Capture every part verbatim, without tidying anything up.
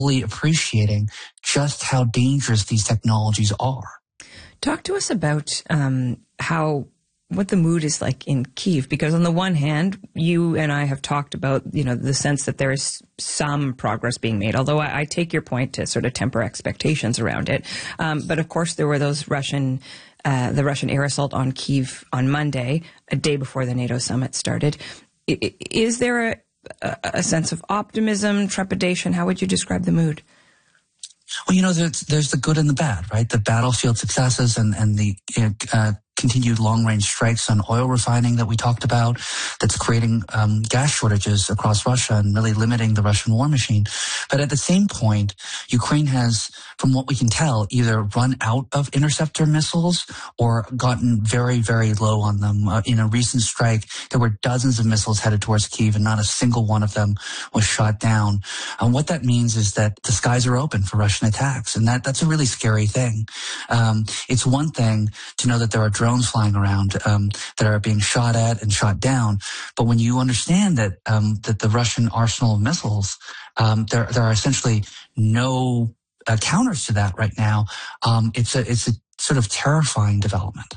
fully appreciating just how dangerous these technologies are. Talk to us about um, how what the mood is like in Kyiv, because on the one hand, you and I have talked about, you know, the sense that there is some progress being made, although I, I take your point to sort of temper expectations around it. Um, but of course, there were those Russian, uh, the Russian air assault on Kyiv on Monday, a day before the NATO summit started. I, is there a, a, a sense of optimism, trepidation? How would you describe the mood? Well, you know, there's, there's the good and the bad, right? The battlefield successes and, and the uh, continued long-range strikes on oil refining that we talked about, that's creating um, gas shortages across Russia and really limiting the Russian war machine. But at the same point, Ukraine has, from what we can tell, either run out of interceptor missiles or gotten very, very low on them. Uh, in a recent strike, there were dozens of missiles headed towards Kyiv, and not a single one of them was shot down. And what that means is that the skies are open for Russian attacks, and that, that's a really scary thing. Um, it's one thing to know that there are drones flying around um, that are being shot at and shot down, but when you understand that um, that the Russian arsenal of missiles, um, there there are essentially no uh, counters to that right now. Um, it's a it's a sort of terrifying development.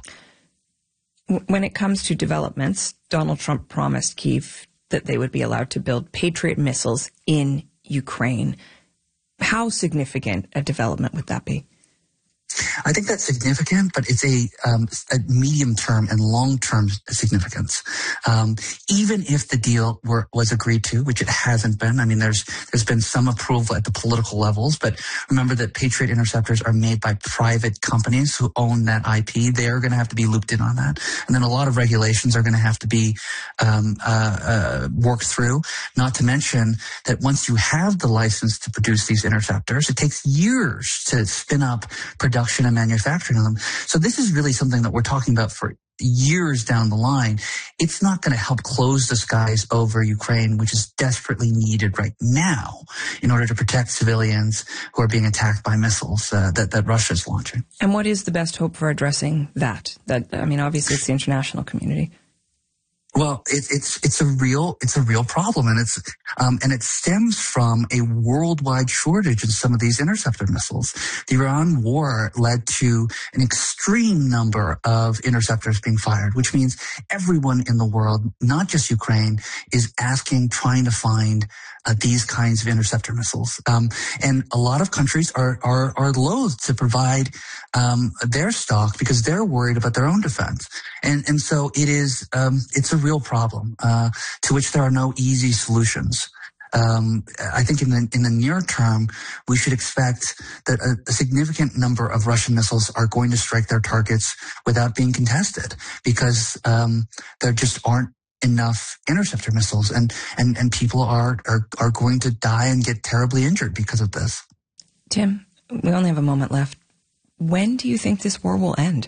When it comes to developments, Donald Trump promised Kyiv that they would be allowed to build Patriot missiles in Ukraine. How significant a development would that be? I think that's significant, but it's a, um, a medium-term and long-term significance. Um, even if the deal were, was agreed to, which it hasn't been. I mean, there's there's been some approval at the political levels, but remember that Patriot interceptors are made by private companies who own that I P. They're going to have to be looped in on that, and then a lot of regulations are going to have to be um, uh, uh, worked through. Not to mention that once you have the license to produce these interceptors, it takes years to spin up production and manufacturing of them. So this is really something that we're talking about for years down the line. It's not going to help close the skies over Ukraine, which is desperately needed right now in order to protect civilians who are being attacked by missiles uh, that, that Russia is launching. And what is the best hope for addressing that? That I mean, obviously it's the international community. Well, it, it's it's a real it's a real problem, and it's um, and it stems from a worldwide shortage in some of these interceptor missiles. The Iran war led to an extreme number of interceptors being fired, which means everyone in the world, not just Ukraine, is asking, trying to find uh, these kinds of interceptor missiles. Um, and a lot of countries are are are loath to provide um, their stock because they're worried about their own defense. And and so it is um, it's a real problem uh, to which there are no easy solutions. Um, I think in the in the near term, we should expect that a, a significant number of Russian missiles are going to strike their targets without being contested because um, there just aren't enough interceptor missiles, and and and people are are are going to die and get terribly injured because of this. Tim, we only have a moment left. When do you think this war will end?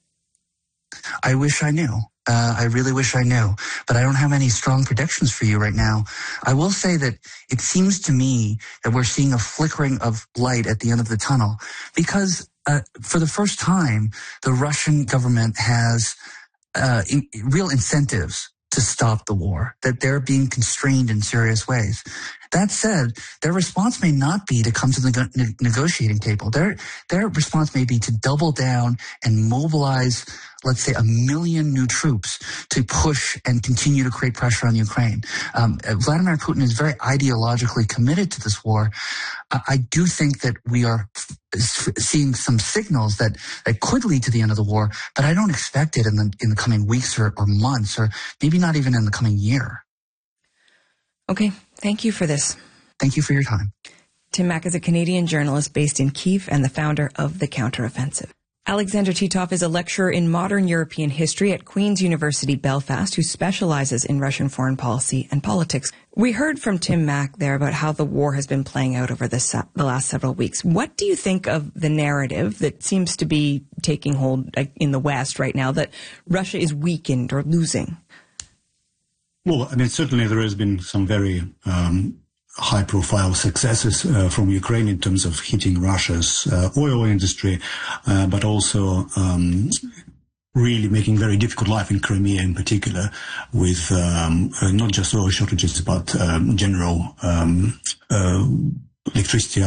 I wish I knew. Uh, I really wish I knew, but I don't have any strong predictions for you right now. I will say that it seems to me that we're seeing a flickering of light at the end of the tunnel because uh, for the first time, the Russian government has uh, in, real incentives to stop the war, that they're being constrained in serious ways. That said, their response may not be to come to the ne- negotiating table. Their, their response may be to double down and mobilize, let's say, a million new troops to push and continue to create pressure on Ukraine. Um, Vladimir Putin is very ideologically committed to this war. I, I do think that we are f- seeing some signals that, that could lead to the end of the war, but I don't expect it in the in the coming weeks or, or months, or maybe not even in the coming year. Okay, thank you for this. Thank you for your time. Tim Mak is a Canadian journalist based in Kyiv and the founder of The Counteroffensive. Alexander Titov is a lecturer in modern European history at Queen's University Belfast who specializes in Russian foreign policy and politics. We heard from Tim Mak there about how the war has been playing out over the, se- the last several weeks. What do you think of the narrative that seems to be taking hold in the West right now that Russia is weakened or losing? Well, I mean, certainly there has been some very um, high-profile successes uh, from Ukraine in terms of hitting Russia's uh, oil industry, uh, but also um, really making very difficult life in Crimea in particular, with um, uh, not just oil shortages, but um, general um, uh, electricity